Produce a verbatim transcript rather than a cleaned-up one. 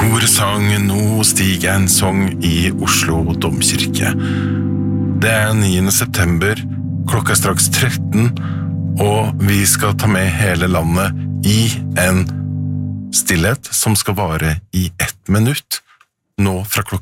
Kore sang «Nå stiger en sång» i Oslo Domkirke. Det er niende september, klokka er straks tretten, og vi skal ta med hele landet i en stillhet som skal vare i ett minutt, nå fra klokka